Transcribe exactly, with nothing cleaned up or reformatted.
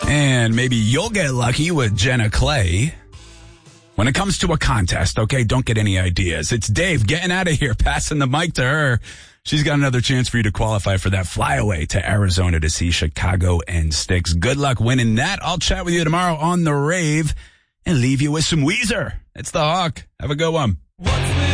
And maybe you'll get lucky with Jenna Clay. When it comes to a contest, okay, don't get any ideas. It's Dave getting out of here, passing the mic to her. She's got another chance for you to qualify for that flyaway to Arizona to see Chicago and Styx. Good luck winning that. I'll chat with you tomorrow on The Rave and leave you with some Weezer. It's The Hawk. Have a good one. What's